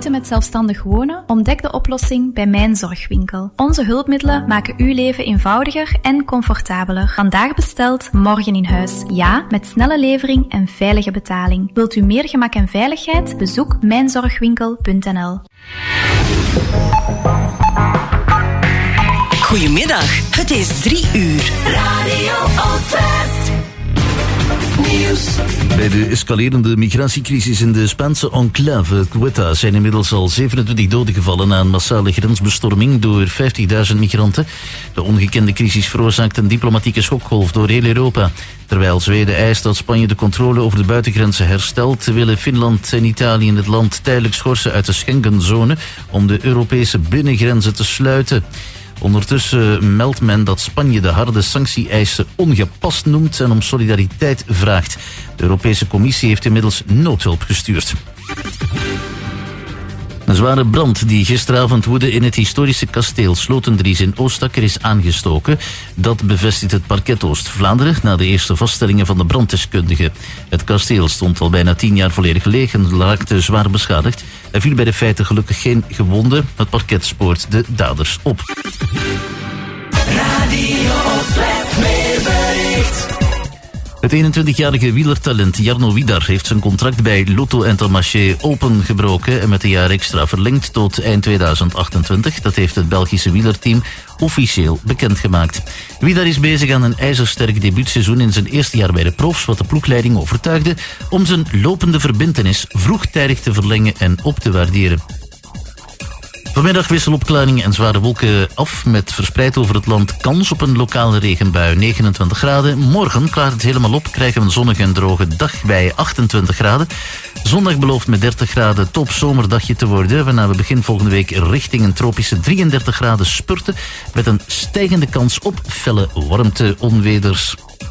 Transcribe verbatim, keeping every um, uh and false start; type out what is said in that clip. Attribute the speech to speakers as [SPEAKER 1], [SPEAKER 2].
[SPEAKER 1] moeite met zelfstandig wonen? Ontdek de oplossing bij Mijn Zorgwinkel. Onze hulpmiddelen maken uw leven eenvoudiger en comfortabeler. Vandaag besteld, morgen in huis. Ja, met snelle levering en veilige betaling. Wilt u meer gemak en veiligheid? Bezoek mijn zorgwinkel punt n l.
[SPEAKER 2] Goedemiddag, het is drie uur. Radio Oostwest. Nieuws.
[SPEAKER 3] Bij de escalerende migratiecrisis in de Spaanse enclave Ceuta zijn inmiddels al zevenentwintig doden gevallen na een massale grensbestorming door vijftigduizend migranten. De ongekende crisis veroorzaakt een diplomatieke schokgolf door heel Europa. Terwijl Zweden eist dat Spanje de controle over de buitengrenzen herstelt, willen Finland en Italië het land tijdelijk schorsen uit de Schengenzone om de Europese binnengrenzen te sluiten. Ondertussen meldt men dat Spanje de harde sanctie-eisen ongepast noemt en om solidariteit vraagt. De Europese Commissie heeft inmiddels noodhulp gestuurd. Een zware brand die gisteravond woedde in het historische kasteel Slotendries in Oostakker is aangestoken. Dat bevestigt het parket Oost-Vlaanderen na de eerste vaststellingen van de branddeskundigen. Het kasteel stond al bijna tien jaar volledig leeg en raakte zwaar beschadigd. Er viel bij de feiten gelukkig geen gewonden. Het parket spoort de daders op.
[SPEAKER 2] Radio Oostwest, meer bericht.
[SPEAKER 3] Het eenentwintigjarige wielertalent Jarno Widar heeft zijn contract bij Lotto Intermarché opengebroken en met een jaar extra verlengd tot eind tweeduizend achtentwintig. Dat heeft het Belgische wielerteam officieel bekendgemaakt. Widar is bezig aan een ijzersterk debuutseizoen in zijn eerste jaar bij de profs, wat de ploegleiding overtuigde om zijn lopende verbintenis vroegtijdig te verlengen en op te waarderen. Vanmiddag wisselopklaringen en zware wolken af met verspreid over het land kans op een lokale regenbui, negenentwintig graden. Morgen klaart het helemaal op, krijgen we een zonnige en droge dag bij achtentwintig graden. Zondag belooft met dertig graden topzomerdagje te worden, waarna we begin volgende week richting een tropische drieëndertig graden spurten met een stijgende kans op felle warmte-onweders.